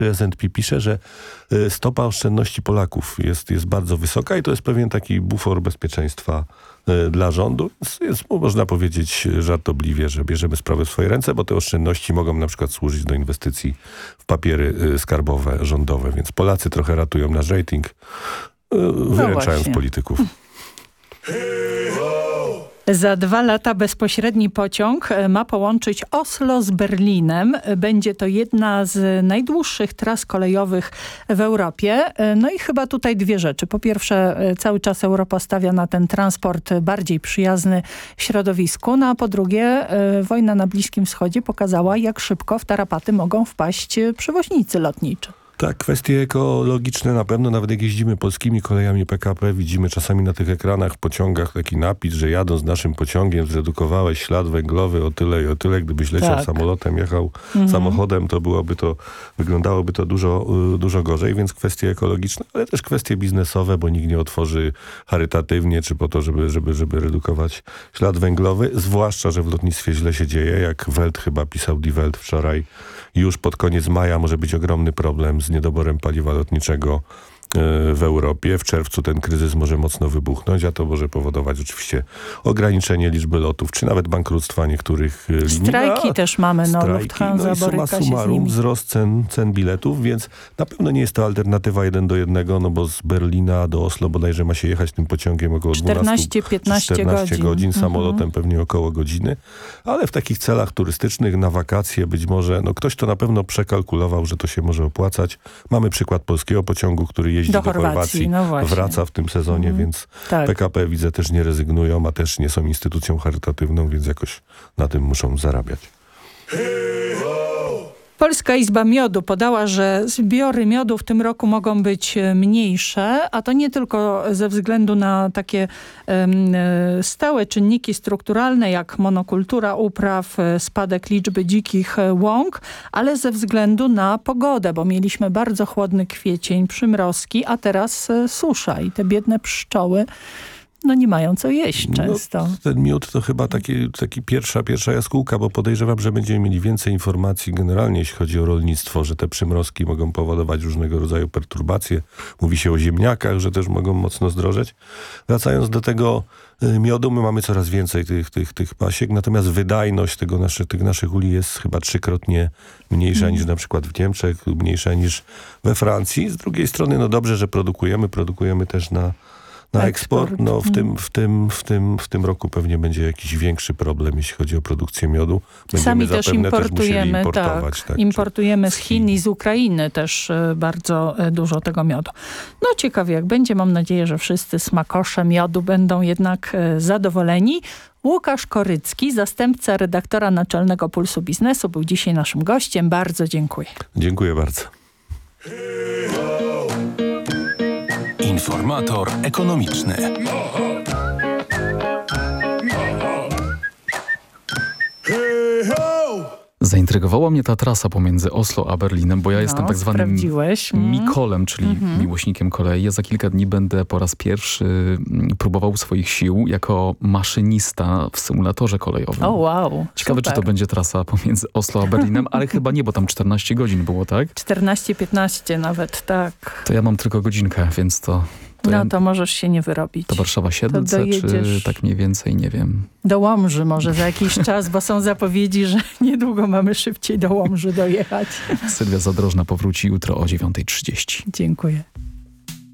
S&P pisze, że stopa oszczędności Polaków jest bardzo wysoka i to jest pewien taki bufor bezpieczeństwa dla rządu. Jest, można powiedzieć żartobliwie, że bierzemy sprawę w swoje ręce, bo te oszczędności mogą na przykład służyć do inwestycji w papiery skarbowe, rządowe, więc Polacy trochę ratują nasz rating, wyręczając polityków. Za 2 lata bezpośredni pociąg ma połączyć Oslo z Berlinem. Będzie to jedna z najdłuższych tras kolejowych w Europie. No i chyba tutaj 2 rzeczy. Po pierwsze, cały czas Europa stawia na ten transport bardziej przyjazny środowisku. No a po drugie, wojna na Bliskim Wschodzie pokazała, jak szybko w tarapaty mogą wpaść przewoźnicy lotniczy. Tak, kwestie ekologiczne na pewno, nawet jak jeździmy polskimi kolejami PKP, widzimy czasami na tych ekranach w pociągach taki napis, że jadąc naszym pociągiem zredukowałeś ślad węglowy o tyle i o tyle. Gdybyś leciał samolotem, jechał samochodem, to wyglądałoby to dużo gorzej, więc kwestie ekologiczne, ale też kwestie biznesowe, bo nikt nie otworzy charytatywnie, czy po to, żeby redukować ślad węglowy, zwłaszcza, że w lotnictwie źle się dzieje, jak Welt chyba pisał Die Welt wczoraj, już pod koniec maja może być ogromny problem z niedoborem paliwa lotniczego w Europie. W czerwcu ten kryzys może mocno wybuchnąć, a to może powodować oczywiście ograniczenie liczby lotów, czy nawet bankructwa niektórych linii. Strajki też mamy, Lufthansa boryka się z nimi. Wzrost cen biletów, więc na pewno nie jest to alternatywa 1:1, bo z Berlina do Oslo bodajże ma się jechać tym pociągiem około 14-15 godzin, samolotem pewnie około godziny, ale w takich celach turystycznych, na wakacje być może, ktoś to na pewno przekalkulował, że to się może opłacać. Mamy przykład polskiego pociągu, który jeździ do Chorwacji, wraca w tym sezonie, więc PKP widzę też nie rezygnują, a też nie są instytucją charytatywną, więc jakoś na tym muszą zarabiać. Polska Izba Miodu podała, że zbiory miodu w tym roku mogą być mniejsze, a to nie tylko ze względu na takie stałe czynniki strukturalne jak monokultura upraw, spadek liczby dzikich łąk, ale ze względu na pogodę, bo mieliśmy bardzo chłodny kwiecień, przymrozki, a teraz susza i te biedne pszczoły nie mają co jeść często. Ten miód to chyba taki pierwsza jaskółka, bo podejrzewam, że będziemy mieli więcej informacji generalnie, jeśli chodzi o rolnictwo, że te przymrozki mogą powodować różnego rodzaju perturbacje. Mówi się o ziemniakach, że też mogą mocno zdrożeć. Wracając do tego miodu, my mamy coraz więcej tych pasiek, natomiast wydajność tych naszych uli jest chyba 3-krotnie mniejsza niż na przykład w Niemczech, mniejsza niż we Francji. Z drugiej strony, dobrze, że produkujemy też na eksport. W tym roku pewnie będzie jakiś większy problem, jeśli chodzi o produkcję miodu. Sami też importujemy, importujemy z Chin i z Ukrainy też bardzo dużo tego miodu. Ciekawie jak będzie. Mam nadzieję, że wszyscy smakosze miodu będą jednak zadowoleni. Łukasz Korycki, zastępca redaktora naczelnego Pulsu Biznesu, był dzisiaj naszym gościem. Bardzo dziękuję. Dziękuję bardzo. Informator ekonomiczny. Zaintrygowała mnie ta trasa pomiędzy Oslo a Berlinem, bo ja jestem tak zwanym Mikolem, czyli miłośnikiem kolei. Ja za kilka dni będę po raz pierwszy próbował swoich sił jako maszynista w symulatorze kolejowym. O wow, ciekawe, super. czy to będzie trasa pomiędzy Oslo a Berlinem, ale chyba nie, bo tam 14 godzin było, tak? 14-15 nawet, tak. To ja mam tylko godzinkę, więc to możesz się nie wyrobić. To Warszawa Siedlce, czy tak mniej więcej, nie wiem. Do Łomży może za jakiś czas, bo są zapowiedzi, że niedługo mamy szybciej do Łomży dojechać. Sylwia Zadrożna powróci jutro o 9:30. Dziękuję.